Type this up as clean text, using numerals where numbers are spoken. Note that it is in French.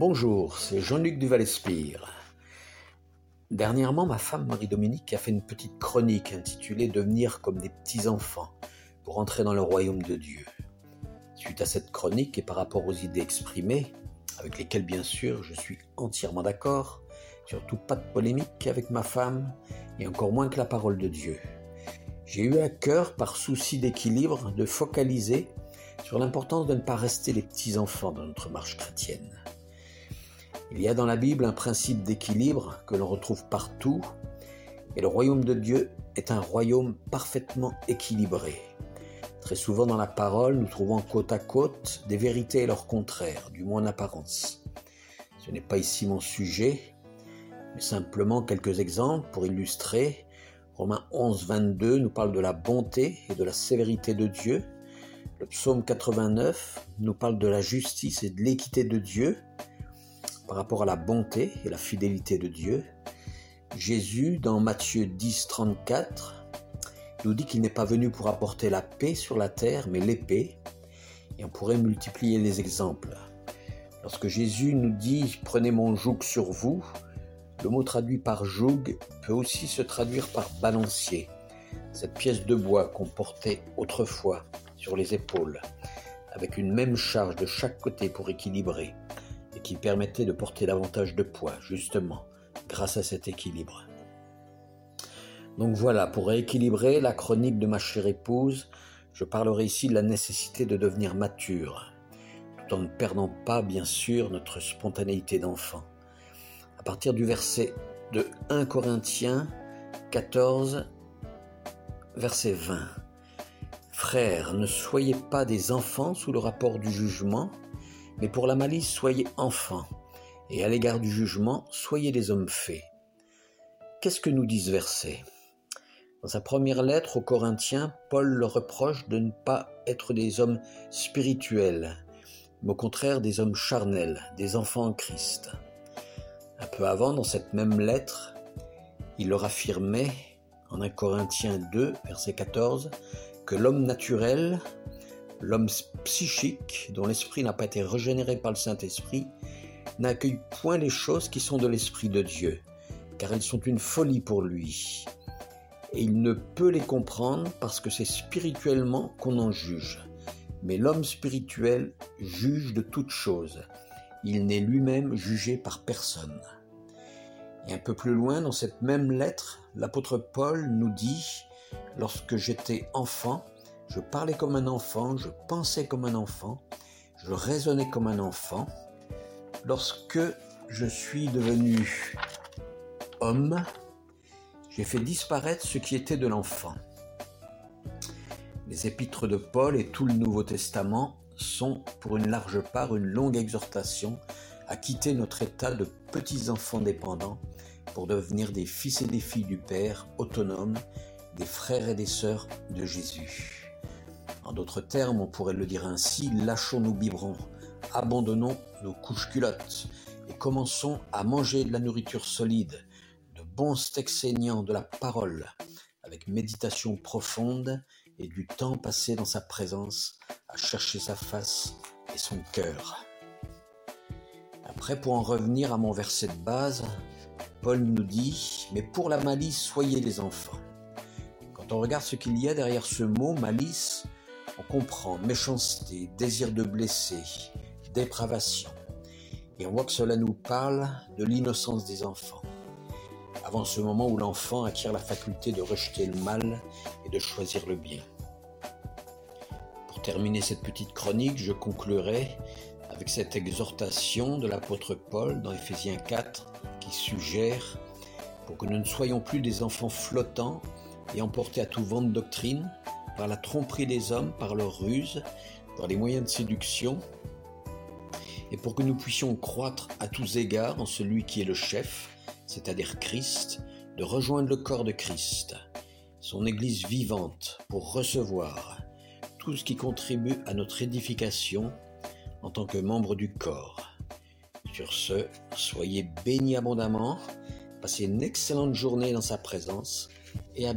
Bonjour, c'est Jean-Luc Duval-Espire. Dernièrement, ma femme Marie-Dominique a fait une petite chronique intitulée « Devenir comme des petits-enfants pour entrer dans le royaume de Dieu ». Suite à cette chronique et par rapport aux idées exprimées, avec lesquelles bien sûr je suis entièrement d'accord, surtout pas de polémique avec ma femme et encore moins que la parole de Dieu. J'ai eu à cœur, par souci d'équilibre, de focaliser sur l'importance de ne pas rester les petits-enfants dans notre marche chrétienne. Il y a dans la Bible un principe d'équilibre que l'on retrouve partout, et le royaume de Dieu est un royaume parfaitement équilibré. Très souvent dans la parole, nous trouvons côte à côte des vérités et leurs contraires, du moins en apparence. Ce n'est pas ici mon sujet, mais simplement quelques exemples pour illustrer. Romains 11, 22 nous parle de la bonté et de la sévérité de Dieu. Le psaume 89 nous parle de la justice et de l'équité de Dieu par rapport à la bonté et la fidélité de Dieu. Jésus, dans Matthieu 10, 34, nous dit qu'il n'est pas venu pour apporter la paix sur la terre, mais l'épée. Et on pourrait multiplier les exemples. Lorsque Jésus nous dit « Prenez mon joug sur vous », le mot traduit par joug peut aussi se traduire par balancier. Cette pièce de bois qu'on portait autrefois sur les épaules, avec une même charge de chaque côté pour équilibrer, et qui permettait de porter davantage de poids, justement, grâce à cet équilibre. Donc voilà, pour rééquilibrer la chronique de ma chère épouse, je parlerai ici de la nécessité de devenir mature, tout en ne perdant pas, bien sûr, notre spontanéité d'enfant. À partir du verset de 1 Corinthiens 14, verset 20. « Frères, ne soyez pas des enfants sous le rapport du jugement, mais pour la malice, soyez enfants, et à l'égard du jugement, soyez des hommes faits. » Qu'est-ce que nous dit ce verset ? Dans sa première lettre aux Corinthiens, Paul leur reproche de ne pas être des hommes spirituels, mais au contraire des hommes charnels, des enfants en Christ. Un peu avant, dans cette même lettre, il leur affirmait, en 1 Corinthiens 2, verset 14, que l'homme naturel, l'homme psychique, dont l'esprit n'a pas été régénéré par le Saint-Esprit, n'accueille point les choses qui sont de l'Esprit de Dieu, car elles sont une folie pour lui. Et il ne peut les comprendre parce que c'est spirituellement qu'on en juge. Mais l'homme spirituel juge de toutes choses. Il n'est lui-même jugé par personne. Et un peu plus loin, dans cette même lettre, l'apôtre Paul nous dit « Lorsque j'étais enfant, je parlais comme un enfant, je pensais comme un enfant, je raisonnais comme un enfant. Lorsque je suis devenu homme, j'ai fait disparaître ce qui était de l'enfant. » Les épîtres de Paul et tout le Nouveau Testament sont pour une large part une longue exhortation à quitter notre état de petits enfants dépendants pour devenir des fils et des filles du Père autonomes, des frères et des sœurs de Jésus. En d'autres termes, on pourrait le dire ainsi, lâchons nos biberons, abandonnons nos couches culottes et commençons à manger de la nourriture solide, de bons steaks saignants, de la parole, avec méditation profonde et du temps passé dans sa présence à chercher sa face et son cœur. Après, pour en revenir à mon verset de base, Paul nous dit « Mais pour la malice, soyez des enfants ». Quand on regarde ce qu'il y a derrière ce mot « malice », on comprend méchanceté, désir de blesser, dépravation. Et on voit que cela nous parle de l'innocence des enfants. Avant ce moment où l'enfant acquiert la faculté de rejeter le mal et de choisir le bien. Pour terminer cette petite chronique, je conclurai avec cette exhortation de l'apôtre Paul dans Éphésiens 4 qui suggère pour que nous ne soyons plus des enfants flottants et emportés à tout vent de doctrine par la tromperie des hommes, par leur ruse, dans les moyens de séduction, et pour que nous puissions croître à tous égards en celui qui est le chef, c'est-à-dire Christ, de rejoindre le corps de Christ, son Église vivante, pour recevoir tout ce qui contribue à notre édification en tant que membre du corps. Sur ce, soyez bénis abondamment, passez une excellente journée dans sa présence